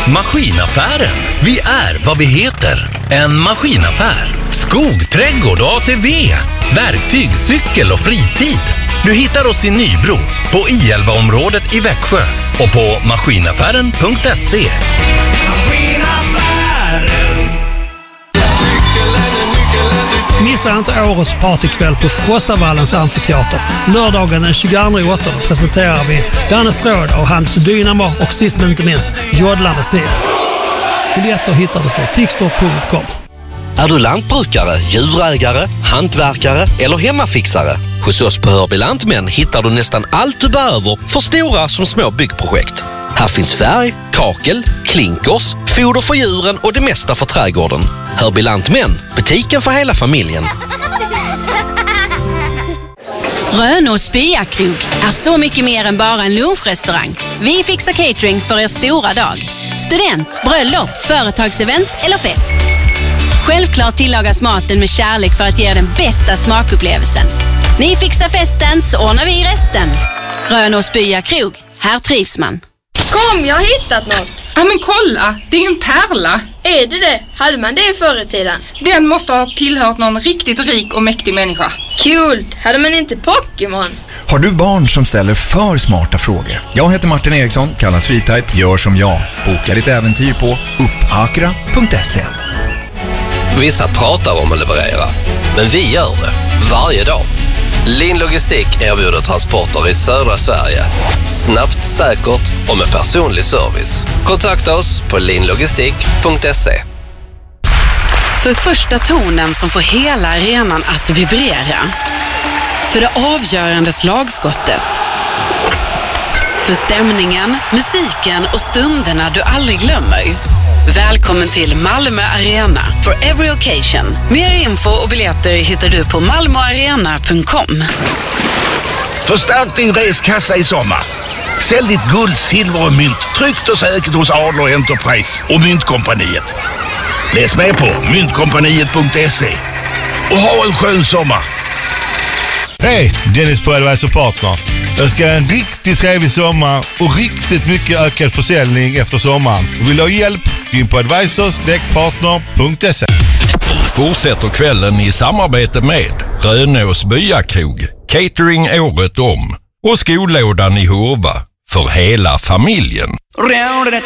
Maskinaffären. Vi är vad vi heter. En maskinaffär. Skog, trädgård och ATV. Verktyg, cykel och fritid. Du hittar oss i Nybro, på I11-området i Växjö och på maskinaffären.se. Missa inte årets partykväll på Frostavallens amfiteater. Lördagen den 22/8 presenterar vi Danne Stråd och hans Dynamo och sist men inte minst Jodla med Sia. Biljetter hittar du på tixtor.com. Är du lantbrukare, djurägare, hantverkare eller hemmafixare? Hos oss på Hörby Lantmän hittar du nästan allt du behöver för stora som små byggprojekt. Här finns färg, kakel, klinkers, foder för djuren och det mesta för trädgården. Hörby Lantmän, butiken för hela familjen. Rönås Byakrog är så mycket mer än bara en lunchrestaurang. Vi fixar catering för er stora dag. Student, bröllop, företagsevent eller fest. Självklart tillagas maten med kärlek för att ge den bästa smakupplevelsen. Ni fixar festen så ordnar vi resten. Rönås Byakrog, här trivs man. Kom, jag har hittat något. Ja men kolla, det är ju en pärla. Är det? Hade man det förr i tiden? Den måste ha tillhört någon riktigt rik och mäktig människa. Kul! Hade man inte Pokémon? Har du barn som ställer för smarta frågor? Jag heter Martin Eriksson, kallas Freetype. Gör som jag. Boka ditt äventyr på upphakra.se. Vissa pratar om att leverera, men vi gör det varje dag. Lin Logistik erbjuder transporter i södra Sverige. Snabbt, säkert och med personlig service. Kontakta oss på linlogistik.se. För första tonen som får hela arenan att vibrera. För det avgörande slagskottet. För stämningen, musiken och stunderna du aldrig glömmer. Välkommen till Malmö Arena for every occasion. Mer info och biljetter hittar du på malmoarena.com. Förstärk din reskassa i sommar. Sälj ditt guld, silver och mynt tryggt och säkert hos Adler Enterprise och Myntkompaniet. Läs med på myntkompaniet.se och ha en skön sommar. Hej, Dennis på Advisor Partner. Jag ska ha en riktigt trevlig sommar och riktigt mycket ökad försäljning efter sommaren. Vill du ha hjälp? Gå in på advisor-partner.se. Fortsätter kvällen i samarbete med Rönås Byakrog, catering året om och skolådan i Hurva för hela familjen.